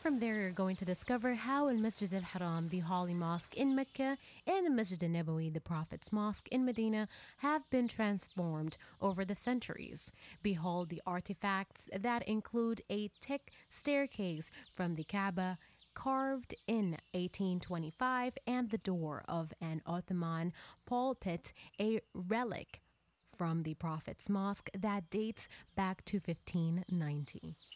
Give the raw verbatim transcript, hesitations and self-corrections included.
from there, you're going to discover how Al Masjid al Haram, the Holy Mosque in Mecca, and the Masjid al Nabawi, the Prophet's Mosque in Medina, have been transformed over the centuries. Behold the artifacts that include a thick staircase from the Kaaba, carved in eighteen twenty-five, and the door of an Ottoman pulpit, a relic from the Prophet's Mosque that dates back to fifteen ninety.